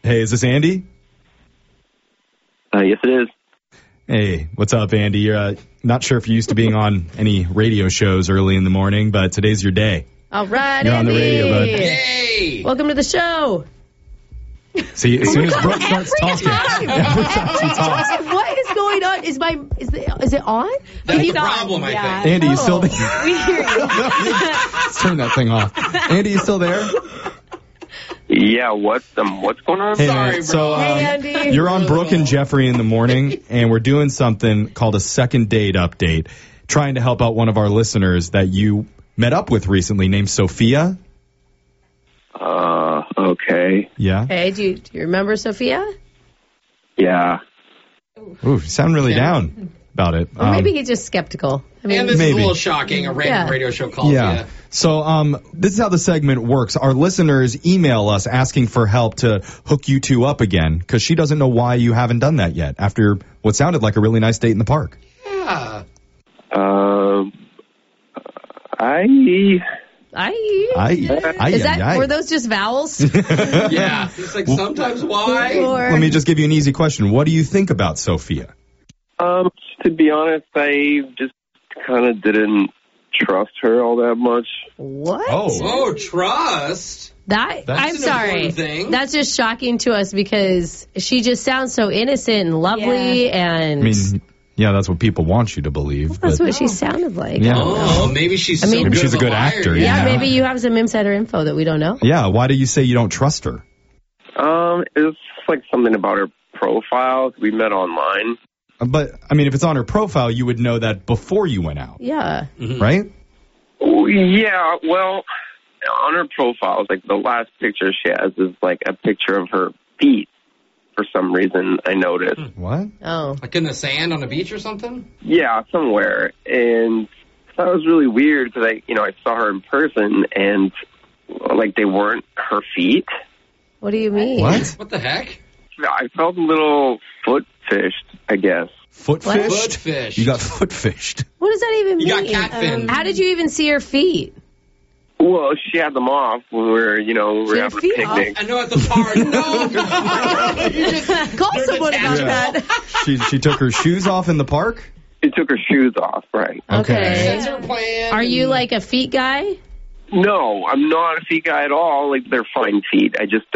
Hey, is this Andy? Yes, it is. Hey, what's up, Andy? You're not sure if you're used to being on any radio shows early in the morning, but today's your day. All right, You're Andy. on the radio, bud. Yay! Welcome to the show. See, as soon as Brooke starts talking, every time she talks. What is going on? Is it on? That's the you problem, I think. Andy, you still there? We hear you. Let's turn that thing off. Andy, you still there? Yeah, what's going on? Hey, Sorry, man. bro. So, Hey, Andy. you're on Brooke and Jeffrey in the morning, and we're doing something called a second date update, trying to help out one of our listeners that you met up with recently named Sophia. Okay. Yeah? Hey, do you remember Sophia? Yeah. Ooh, you sound really down about it. Or maybe he's just skeptical. I mean, And this is Maybe. a little shocking, a random Yeah. radio show called. Yeah. So this is how the segment works. Our listeners email us asking for help to hook you two up again because she doesn't know why you haven't done that yet after what sounded like a really nice date in the park. Yeah. Were those just vowels? Yeah. It's like sometimes why? Or Let me just give you an easy question. What do you think about Sophia? To be honest, I just kind of didn't trust her all that much. what? Oh, trust. I'm an sorry. important thing. That's just shocking to us because she just sounds so innocent and lovely, and I mean, yeah, that's what people want you to believe. that's But what she sounded like. Yeah. Oh, maybe she's mean- so Maybe good she's of a good liar, actor, Yeah, Yeah. maybe you have some insider info that we don't know. yeah, why do you say you don't trust her? It was like something about her profile. We met online. But, I mean, if it's on her profile, you would know that before you went out, Yeah. right? Oh, yeah, well, on her profile, like the last picture she has is like a picture of her feet. For some reason, I noticed. What? Oh. Like in the sand on the beach or something? Yeah, somewhere. And that was really weird because I saw her in person and like they weren't her feet. What do you mean? What? What the heck? I felt a little foot fished, I guess. Foot What? fished? Foot fish. You got foot fished. What does that even You got mean? catfin. How did you even see her feet? Well, she had them off when we were, She had having a feet picnic. I know at the park. No. You just- Call There's someone a about towel. that. She took her shoes off in the park? She took her shoes off, right? Okay. That's her plan. Are you like a feet guy? No, I'm not a feet guy at all. Like, they're fine feet. I just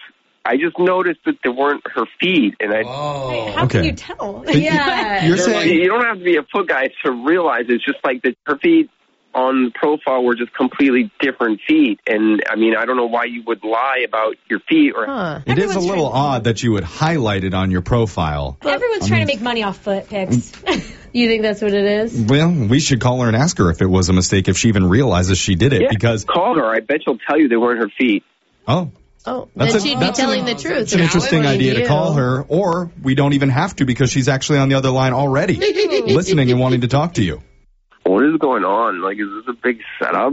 noticed that they weren't her feet, and Oh. How can Okay. you tell? Yeah. You're They're saying... you don't have to be a foot guy to realize it's just like that her feet on the profile were just completely different feet. And, I mean, I don't know why you would lie about your feet or... Huh. It is a Everyone's little trying- odd that you would highlight it on your profile. Everyone's trying to make money off foot pics. You think that's what it is? Well, we should call her and ask her if it was a mistake, if she even realizes she did it, Yeah, because... call her. I bet she'll tell you they weren't her feet. Oh, Oh, That's then a- she'd be that's telling an- the truth. it's an interesting Challenge idea to you. call her, or we don't even have to because she's actually on the other line already, listening and wanting to talk to you. What is going on? Like, is this a big setup?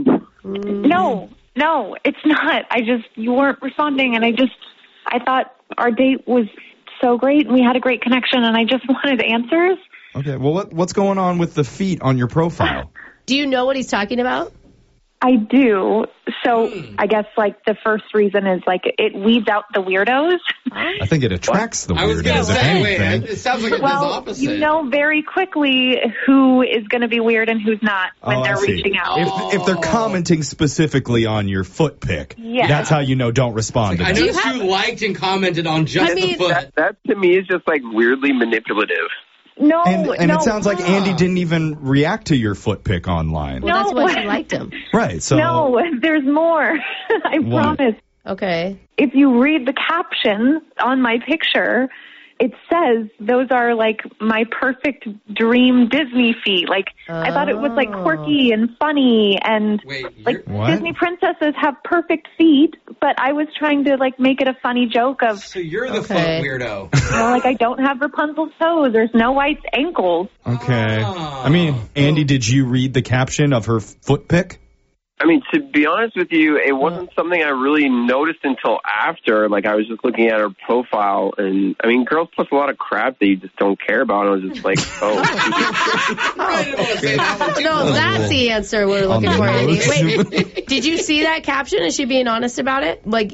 No, it's not. You weren't responding, and I thought our date was so great, and we had a great connection, and I just wanted answers. Okay, well, what's going on with the feet on your profile? Do you know what he's talking about? I do. So I guess, like, the first reason is, like, it weeds out the weirdos. I think it attracts the I was going to weirdos, if say, wait, anything. it sounds like it's Well, opposite. you know very quickly who is going to be weird and who's not when Oh, I they're see. reaching out. If they're commenting specifically on your foot pic, Yeah. that's how you know don't respond to I them. noticed you liked and commented on just I mean- the foot. That to me is just, like, weirdly manipulative. No, And no. it sounds like Andy didn't even react to your foot pic online. Well, that's No. why she liked him. Right, so... No, there's more. I What? promise. Okay. If you read the caption on my picture, it says those are like my perfect dream Disney feet. Like, I thought it was like quirky and funny, and Wait, like What? Disney princesses have perfect feet, but I was trying to like make it a funny joke of, so you're the Okay. foot weirdo. like I don't have Rapunzel's toes or Snow White's ankles. Okay. Oh. I mean, Andy, did you read the caption of her foot pic? I mean, to be honest with you, it wasn't something I really noticed until after. Like, I was just looking at her profile, and, I mean, girls post a lot of crap that you just don't care about. And I was just like, oh. I didn't want to say that one, too. No, that's the answer we're looking On for, the Andy. nose. Wait, did you see that caption? Is she being honest about it? Like,